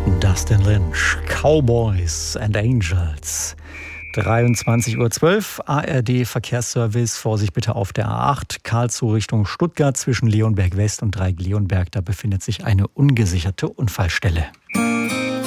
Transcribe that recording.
Dustin Lynch, Cowboys and Angels. 23:12 Uhr, ARD Verkehrsservice. Vorsicht bitte auf der A8, Karlsruhe Richtung Stuttgart zwischen Leonberg West und Dreieck-Leonberg. Da befindet sich eine ungesicherte Unfallstelle.